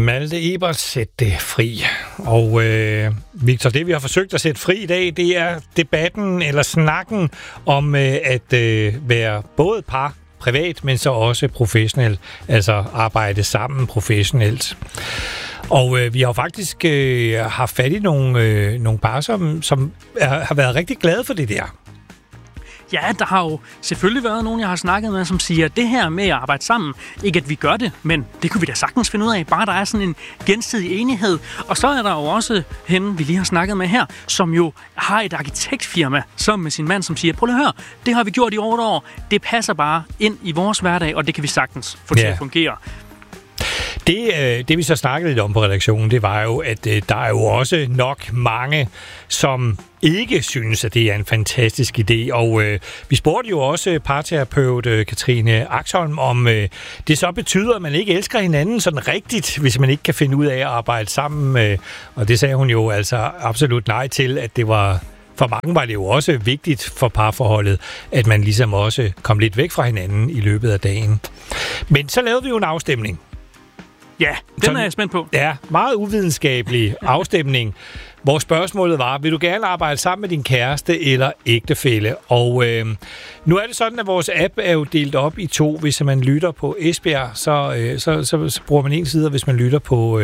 Malte Ebert, sæt det fri. Og Victor, det vi har forsøgt at sætte fri i dag, det er debatten eller snakken om at være både par privat, men så også professionelt, altså arbejde sammen professionelt. Og vi har jo faktisk haft fat i nogle par, som har været rigtig glade for det der. Ja, der har jo selvfølgelig været nogen, jeg har snakket med, som siger, at det her med at arbejde sammen, ikke at vi gør det, men det kunne vi da sagtens finde ud af, bare der er sådan en gensidig enighed. Og så er der jo også hende, vi lige har snakket med her, som jo har et arkitektfirma, som med sin mand, som siger, prøv at høre, det har vi gjort i 8 år, det passer bare ind i vores hverdag, og det kan vi sagtens få til at fungere. Det vi så snakkede lidt om på redaktionen, det var jo, at der er jo også nok mange, som ikke synes, at det er en fantastisk idé. Og vi spurgte jo også parterapeut Katrine Axholm, om det så betyder, at man ikke elsker hinanden sådan rigtigt, hvis man ikke kan finde ud af at arbejde sammen. Og det sagde hun jo altså absolut nej til, at det var... For mange var det jo også vigtigt for parforholdet, at man ligesom også kom lidt væk fra hinanden i løbet af dagen. Men så lavede vi jo en afstemning. Ja, den er jeg spændt på. Ja, meget uvidenskabelig afstemning, hvor spørgsmålet var, vil du gerne arbejde sammen med din kæreste eller ægtefælle? Og nu er det sådan, at vores app er jo delt op i 2. Hvis man lytter på Esbjerg, så bruger man en side, og hvis man lytter på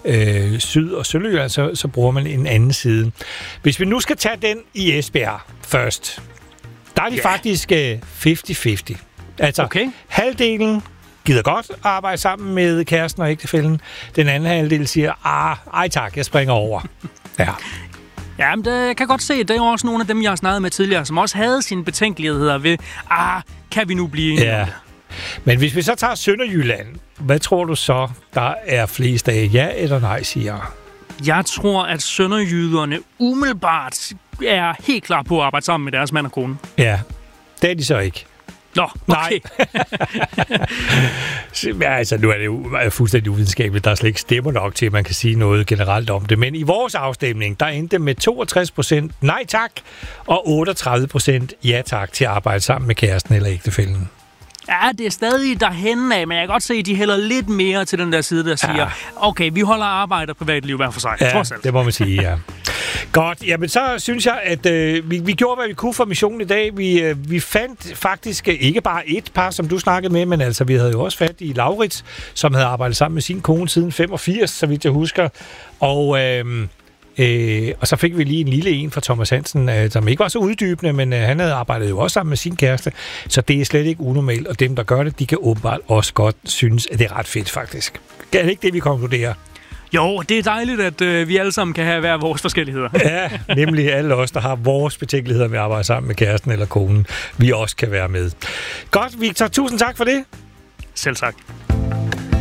Syd- og Sønderjylland, så bruger man en anden side. Hvis vi nu skal tage den i Esbjerg først, der er de faktisk 50-50. Altså halvdelen gider godt arbejde sammen med kæresten og ægtefællen. Den anden halvdel siger, ej tak, jeg springer over. Ja. Ja, men det kan godt se, det er jo også nogle af dem, jeg har snakket med tidligere, som også havde sine betænkeligheder ved, kan vi nu blive enige om det? Men hvis vi så tager Sønderjylland, hvad tror du så, der er flest af ja eller nej, siger? Jeg tror, at sønderjyderne umiddelbart er helt klar på at arbejde sammen med deres mand og kone. Ja, det er de så ikke. Nå, okay. Ja, altså, nu er det jo fuldstændig uvidenskabeligt. Der er slet ikke stemmer nok til, at man kan sige noget generelt om det. Men i vores afstemning, der endte med 62% nej tak, og 38% ja tak til at arbejde sammen med kæresten eller ægtefællen. Ja, det er stadig derhenne af, men jeg kan godt se, at de hælder lidt mere til den der side, der siger, okay, vi holder arbejde og privatliv hver for sig. Ja, det må man sige, ja. Godt, jamen så synes jeg, at vi gjorde, hvad vi kunne for missionen i dag. Vi fandt faktisk ikke bare et par, som du snakkede med, men altså vi havde jo også fat i Laurits, som havde arbejdet sammen med sin kone siden 85, så vidt jeg husker. Og så fik vi lige en lille en fra Thomas Hansen, som ikke var så uddybende, men han havde arbejdet jo også sammen med sin kæreste, så det er slet ikke unormalt, og dem, der gør det, de kan åbenbart også godt synes, at det er ret fedt, faktisk. Det er ikke det, vi konkluderer. Jo, det er dejligt, at vi alle sammen kan have hver vores forskelligheder. Ja, nemlig alle os, der har vores betænkeligheder med at arbejde sammen med kæresten eller konen, vi også kan være med. Godt, Victor, tusind tak for det. Selv tak.